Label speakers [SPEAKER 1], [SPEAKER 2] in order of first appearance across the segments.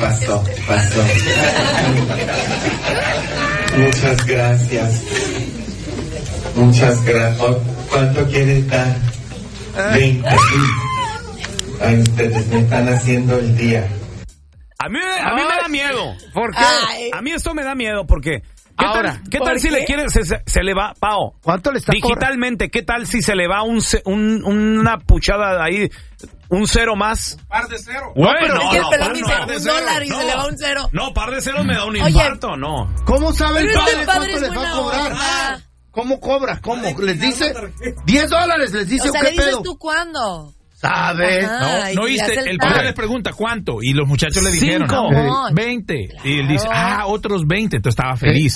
[SPEAKER 1] pasó. Muchas gracias. ¿Cuánto quieres dar? 20. Ay, ustedes me están haciendo el día.
[SPEAKER 2] A mí me da miedo.
[SPEAKER 3] ¿Por qué?
[SPEAKER 2] A mí esto me da miedo porque... ¿Qué tal si le quiere se le va, Pao?
[SPEAKER 3] ¿Cuánto le está
[SPEAKER 2] digitalmente? ¿Qué tal si se le va una puchada ahí, un cero más?
[SPEAKER 4] Par de cero.
[SPEAKER 5] Bueno, el pelón dice $1 y se le va un cero.
[SPEAKER 2] No, par de ceros me da un infarto, no.
[SPEAKER 3] ¿Cómo sabe el padre
[SPEAKER 5] padre
[SPEAKER 3] cuánto les va a cobrar? ¿Cómo cobra? ¿Cómo? ¿Les dice? $10 les dice,
[SPEAKER 5] o sea,
[SPEAKER 3] ¿qué
[SPEAKER 5] le dices
[SPEAKER 3] pedo?
[SPEAKER 5] ¿tú cuándo?
[SPEAKER 3] ¿Sabes?
[SPEAKER 4] No oíste, el padre le pregunta ¿cuánto? Y los muchachos le dijeron 20. Y él dice, otros 20. Entonces estaba feliz.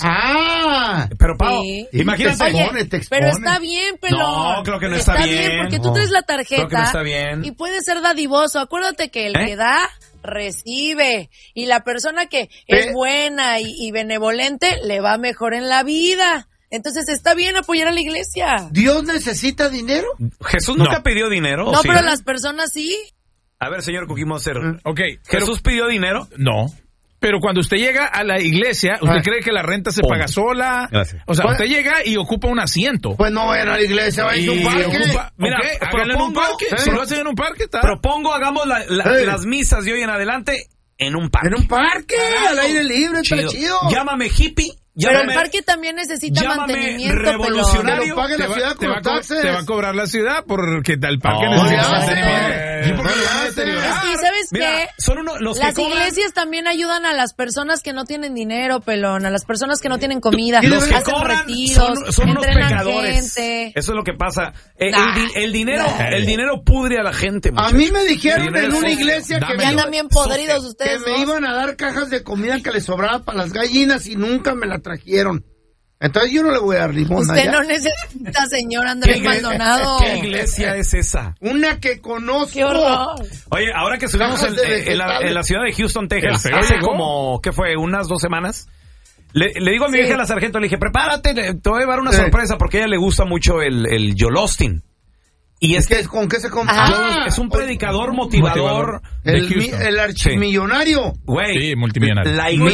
[SPEAKER 2] Pero Pau, imagínate.
[SPEAKER 5] Oye, pero está bien, pelón.
[SPEAKER 2] No, creo que no está bien.
[SPEAKER 5] Porque tú traes la tarjeta.
[SPEAKER 2] Creo que no está bien.
[SPEAKER 5] Y puede ser dadivoso. Acuérdate que el que da, recibe. Y la persona que es buena y benevolente, le va mejor en la vida. Entonces está bien apoyar a la iglesia.
[SPEAKER 3] ¿Dios necesita dinero?
[SPEAKER 2] Jesús nunca pidió dinero.
[SPEAKER 5] No, pero las personas sí.
[SPEAKER 2] A ver, señor Cookie Monster.
[SPEAKER 4] Ok.
[SPEAKER 2] ¿Jesús pidió dinero?
[SPEAKER 4] No. Pero cuando usted llega a la iglesia, ¿usted cree que la renta se paga sola?
[SPEAKER 2] Gracias.
[SPEAKER 4] O sea, usted llega y ocupa un asiento.
[SPEAKER 3] Pues no vayan a la iglesia, vayan a un parque.
[SPEAKER 2] Mira,
[SPEAKER 4] háganlo en un parque. Si lo hacen en un parque, está.
[SPEAKER 2] Propongo, hagamos las misas de hoy en adelante en un parque.
[SPEAKER 3] En un parque, al aire libre, está chido.
[SPEAKER 2] Llámame hippie.
[SPEAKER 5] Pero el parque también necesita mantenimiento,
[SPEAKER 2] revolucionario.
[SPEAKER 3] Pague la ciudad con los taxes.
[SPEAKER 4] Te va a cobrar la ciudad porque el parque necesita mantenimiento. ¿Y por qué lo van a deteriorar?
[SPEAKER 5] Y ¿sabes qué?
[SPEAKER 2] Son los
[SPEAKER 5] las iglesias también ayudan a las personas que no tienen dinero, pelón, a las personas que no tienen comida,
[SPEAKER 2] los que
[SPEAKER 5] hacen
[SPEAKER 2] cobran
[SPEAKER 5] retiros,
[SPEAKER 2] son unos pecadores.
[SPEAKER 5] Gente.
[SPEAKER 2] Eso es lo que pasa. El dinero pudre a la gente.
[SPEAKER 3] A mí me dijeron en una iglesia que
[SPEAKER 5] ya andan bien podridos ustedes.
[SPEAKER 3] Que me iban a dar cajas de comida que les sobraba para las gallinas y nunca me la trajeron. Entonces yo no le voy a dar limón.
[SPEAKER 5] Usted no necesita, señor Andrés Maldonado.
[SPEAKER 2] ¿Qué iglesia es esa?
[SPEAKER 3] Una que conozco.
[SPEAKER 5] ¡Qué horror!
[SPEAKER 2] Oye, ahora que estuvimos en la ciudad de Houston, Texas, hace como, ¿qué fue? Unas 2 semanas. Le digo a mi hija, la sargento, le dije, prepárate, te voy a llevar una sorpresa porque a ella le gusta mucho el Joel Osteen. Y es que
[SPEAKER 3] ¿con qué se compara?
[SPEAKER 2] Es un predicador motivador.
[SPEAKER 3] El archimillonario.
[SPEAKER 2] Güey.
[SPEAKER 4] Sí, multimillonario.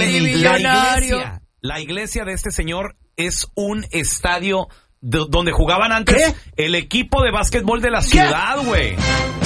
[SPEAKER 2] La iglesia de este señor es un estadio donde jugaban antes el equipo de básquetbol de la ciudad, güey.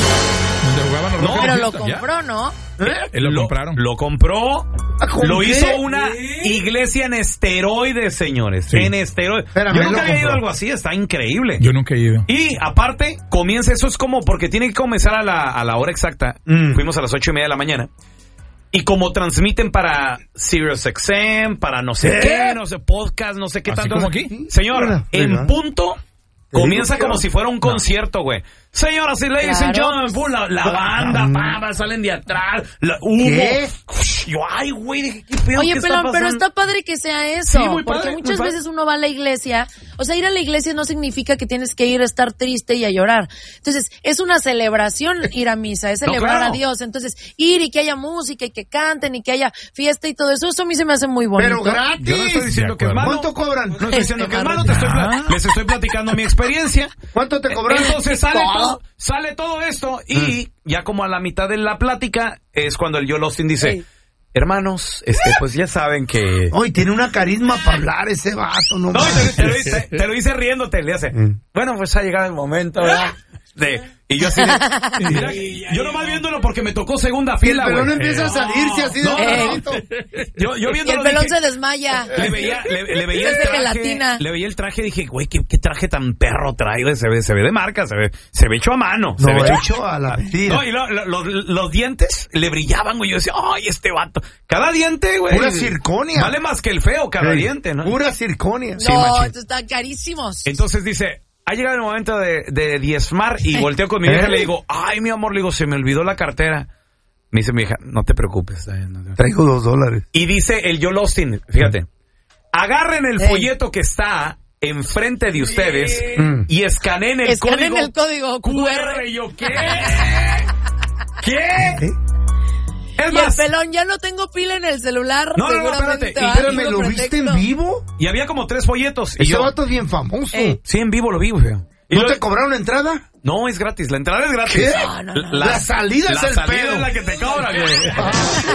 [SPEAKER 5] Pero lo compró, ¿no?
[SPEAKER 4] Lo compraron.
[SPEAKER 2] Lo compró. Lo hizo una iglesia en esteroides, señores. Sí. En esteroides. Yo nunca había ido a algo así, está increíble.
[SPEAKER 4] Yo nunca he ido.
[SPEAKER 2] Y aparte, comienza, eso es como, porque tiene que comenzar a la hora exacta. Fuimos a las 8:30 de la mañana. Y como transmiten para SiriusXM, para no sé qué, no sé, podcast, no sé qué tanto.
[SPEAKER 4] ¿Como aquí?
[SPEAKER 2] Señor, en punto, comienza como si fuera un concierto, güey. Señoras y ladies and gentlemen, la banda, salen de atrás, humo. Yo, ay, güey, dije, qué pedo.
[SPEAKER 5] Oye,
[SPEAKER 2] ¿qué
[SPEAKER 5] pero está padre que sea eso.
[SPEAKER 2] Sí, muy padre,
[SPEAKER 5] porque muchas veces uno va a la iglesia. O sea, ir a la iglesia no significa que tienes que ir a estar triste y a llorar. Entonces, es una celebración ir a misa, es celebrar a Dios. Entonces, ir y que haya música y que canten y que haya fiesta y todo eso, eso a mí se me hace muy bonito.
[SPEAKER 3] Pero gratis.
[SPEAKER 2] Yo no estoy diciendo que es malo.
[SPEAKER 3] ¿Cuánto cobran?
[SPEAKER 2] No estoy diciendo que es malo, les estoy platicando mi experiencia.
[SPEAKER 3] ¿Cuánto te cobran?
[SPEAKER 2] Entonces sale todo esto y ya como a la mitad de la plática es cuando el Joel Osteen dice, hermanos, pues ya saben que...
[SPEAKER 3] Hoy tiene una carisma para hablar ese vato, ¿no?
[SPEAKER 2] Te lo dice riéndote, le hace, bueno, pues ha llegado el momento, ¿verdad? Y yo así mira, yo nomás viéndolo porque me tocó segunda fila, güey.
[SPEAKER 3] El pelón empieza a salirse así de ratito.
[SPEAKER 2] Yo viéndolo,
[SPEAKER 5] y el pelón se desmaya.
[SPEAKER 2] Le veía el traje y dije, güey, ¿qué traje tan perro trae? Se ve de marca, se ve hecho a mano.
[SPEAKER 3] Se ve hecho a la medida.
[SPEAKER 2] No, y los dientes le brillaban, güey. Yo decía, ay, este vato. Cada diente, güey.
[SPEAKER 3] Pura circonia.
[SPEAKER 2] Vale más que el feo, cada diente, ¿no?
[SPEAKER 3] Pura circonia.
[SPEAKER 5] No, estos están carísimos.
[SPEAKER 2] Entonces dice, ha llegado el momento de diezmar y volteo con mi hija y le digo, ay, mi amor, le digo, se me olvidó la cartera. Me dice mi hija, no te preocupes.
[SPEAKER 3] Traigo $2.
[SPEAKER 2] Y dice el Joel Osteen, fíjate, agarren el folleto que está enfrente de ustedes y escaneen el
[SPEAKER 5] código
[SPEAKER 2] QR. Y yo, ¿Qué? Es más,
[SPEAKER 5] el pelón, ya no tengo pila en el celular.
[SPEAKER 2] No, espérate.
[SPEAKER 3] Pero me lo viste en vivo.
[SPEAKER 2] Y había como 3 folletos.
[SPEAKER 3] Ese vato es bien famoso.
[SPEAKER 2] Sí, en vivo lo vi, güey.
[SPEAKER 3] ¿No te cobraron entrada?
[SPEAKER 2] No, es gratis. La entrada es gratis.
[SPEAKER 3] ¿Qué? La salida es el pedo.
[SPEAKER 2] La salida es la que te cobran, güey.